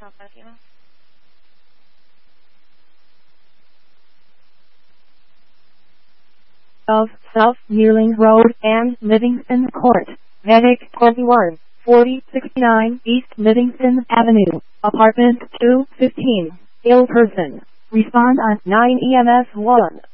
help you? Of South Yearling Road and Livingston Court, Medic 21, 4069 East Livingston Avenue, Apartment 215, ill person. Respond on 9 EMS 1.